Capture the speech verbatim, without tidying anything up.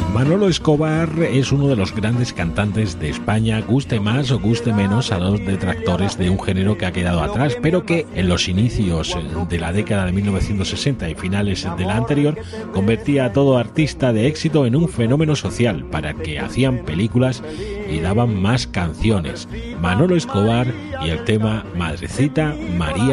Manolo Escobar es uno de los grandes cantantes de España, guste más o guste menos a los detractores de un género que ha quedado atrás, pero que en los inicios de la década de mil novecientos sesenta y finales de la anterior convertía a todo artista de éxito en un fenómeno social, para que hacían películas y daban más canciones. Manolo Escobar y el tema Madrecita María